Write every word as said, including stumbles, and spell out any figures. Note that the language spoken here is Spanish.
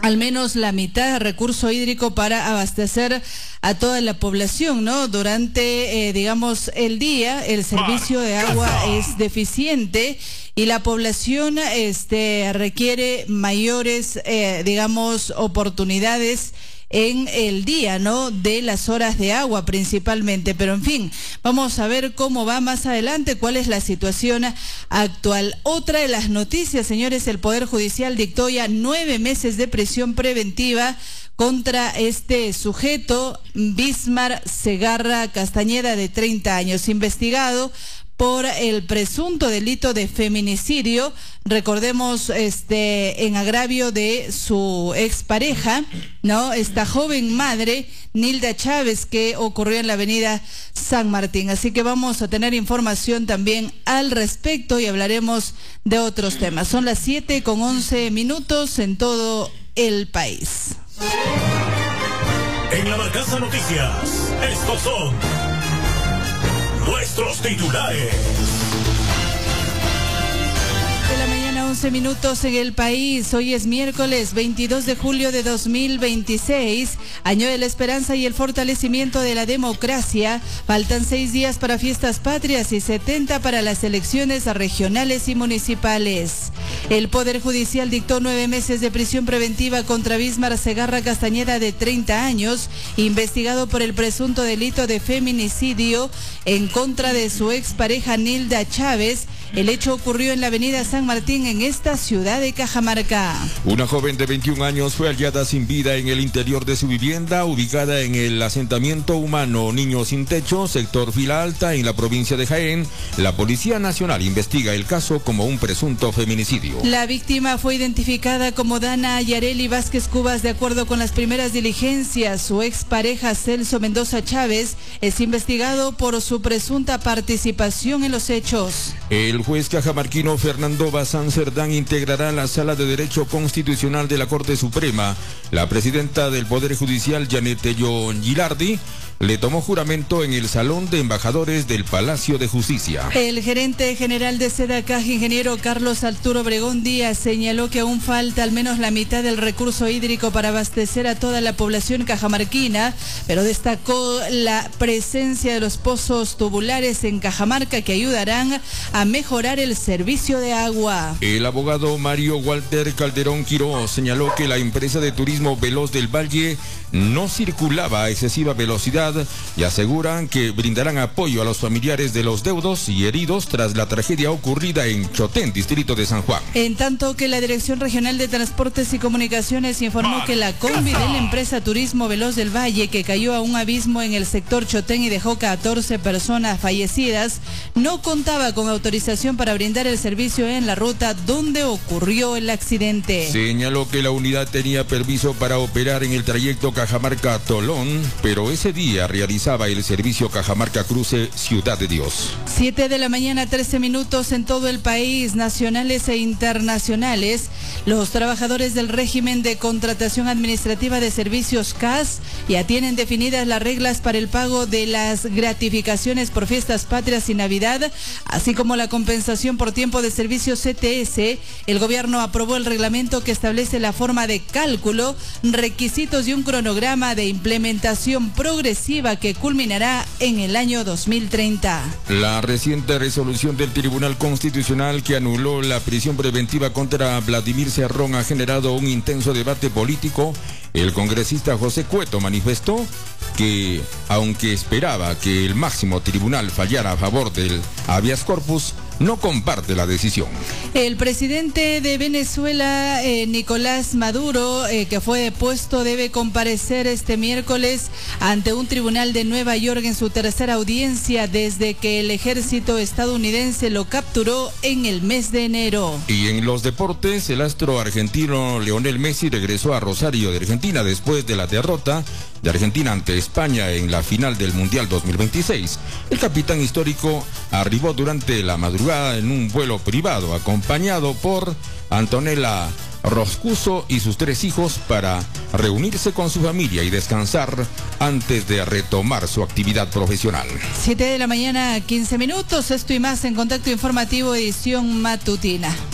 al menos la mitad de recurso hídrico para abastecer a toda la población, ¿no? Durante, eh, digamos, el día, el servicio de agua es deficiente y la población este, requiere mayores, eh, digamos, oportunidades en el día, ¿no? De las horas de agua principalmente, pero en fin, vamos a ver cómo va más adelante, cuál es la situación actual. Otra de las noticias, señores, el Poder Judicial dictó ya nueve meses de prisión preventiva contra este sujeto, Bismar Segarra Castañeda, de treinta años, investigado por el presunto delito de feminicidio, recordemos, este, en agravio de su expareja, ¿no? Esta joven madre, Nilda Chávez, que ocurrió en la avenida San Martín. Así que vamos a tener información también al respecto y hablaremos de otros temas. Son las siete con once minutos en todo el país. En la Barcaza Noticias, estos son nuestros titulares. De la mañana, once minutos en el país. Hoy es miércoles veintidós de julio de dos mil veintiséis, año de la esperanza y el fortalecimiento de la democracia. Faltan seis días para fiestas patrias y setenta para las elecciones regionales y municipales. El Poder Judicial dictó nueve meses de prisión preventiva contra Bismar Segarra Castañeda, de treinta años, investigado por el presunto delito de feminicidio en contra de su expareja Nilda Chávez. El hecho ocurrió en la avenida San Martín, en esta ciudad de Cajamarca. Una joven de veintiún años fue hallada sin vida en el interior de su vivienda, ubicada en el asentamiento humano Niño Sin Techo, sector Fila Alta, en la provincia de Jaén. La Policía Nacional investiga el caso como un presunto feminicidio. La víctima fue identificada como Dana Yareli Vázquez Cubas. De acuerdo con las primeras diligencias, su expareja Celso Mendoza Chávez es investigado por su presunta participación en los hechos. El juez cajamarquino Fernando Bazán Cerdán integrará la Sala de Derecho Constitucional de la Corte Suprema. La presidenta del Poder Judicial, Janet Tello Gilardi, le tomó juramento en el Salón de Embajadores del Palacio de Justicia. El gerente general de SEDACAJ, ingeniero Carlos Arturo Obregón Díaz, señaló que aún falta al menos la mitad del recurso hídrico para abastecer a toda la población cajamarquina, pero destacó la presencia de los pozos tubulares en Cajamarca que ayudarán a mejorar el servicio de agua. El abogado Mario Walter Calderón Quiroz señaló que la empresa de turismo Veloz del Valle no circulaba a excesiva velocidad y aseguran que brindarán apoyo a los familiares de los deudos y heridos tras la tragedia ocurrida en Chotén, distrito de San Juan. En tanto que la Dirección Regional de Transportes y Comunicaciones informó que la combi de la empresa Turismo Veloz del Valle, que cayó a un abismo en el sector Chotén y dejó catorce personas fallecidas, no contaba con autorización para brindar el servicio en la ruta donde ocurrió el accidente. Señaló que la unidad tenía permiso para operar en el trayecto Cajamarca-Tolón, pero ese día realizaba el servicio Cajamarca-Cruce Ciudad de Dios. Siete de la mañana, trece minutos en todo el país, nacionales e internacionales. Los trabajadores del régimen de contratación administrativa de servicios C A S ya tienen definidas las reglas para el pago de las gratificaciones por fiestas patrias y Navidad, así como la compensación por tiempo de servicio C T S. El gobierno aprobó el reglamento que establece la forma de cálculo, requisitos y un cronograma de implementación progresiva que culminará en el año dos mil treinta. La reciente resolución del Tribunal Constitucional que anuló la prisión preventiva contra Vladimir Cerrón ha generado un intenso debate político. El congresista José Cueto manifestó que, aunque esperaba que el máximo tribunal fallara a favor del habeas corpus, no comparte la decisión. El presidente de Venezuela, eh, Nicolás Maduro, eh, que fue depuesto, debe comparecer este miércoles ante un tribunal de Nueva York en su tercera audiencia desde que el ejército estadounidense lo capturó en el mes de enero. Y en los deportes, el astro argentino Lionel Messi regresó a Rosario de Argentina después de la derrota de Argentina ante España en la final del Mundial dos mil veintiséis. El capitán histórico arribó durante la madrugada en un vuelo privado acompañado por Antonella Roscuso y sus tres hijos para reunirse con su familia y descansar antes de retomar su actividad profesional. Siete de la mañana, quince minutos. Esto y más en Contacto Informativo, edición matutina.